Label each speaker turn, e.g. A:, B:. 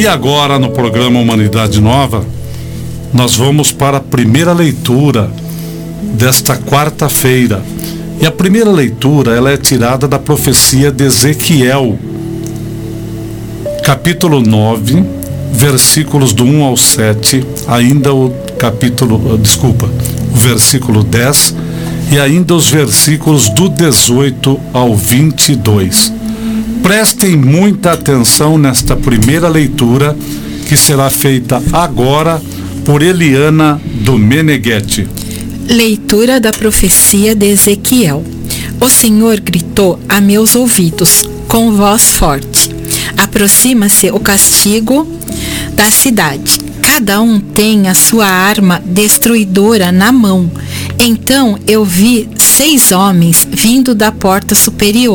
A: E agora, no programa Humanidade Nova, nós vamos para a primeira leitura desta quarta-feira. E a primeira leitura, ela é tirada da profecia de Ezequiel, capítulo 9, versículos do 1 ao 7, ainda o versículo 10 e ainda os versículos do 18 ao 22. Prestem muita atenção nesta primeira leitura, que será feita agora por Eliana do Meneghetti.
B: Leitura da profecia de Ezequiel. O Senhor gritou a meus ouvidos com voz forte: aproxima-se o castigo da cidade. Cada um tem a sua arma destruidora na mão. Então eu vi 6 homens vindo da porta superior.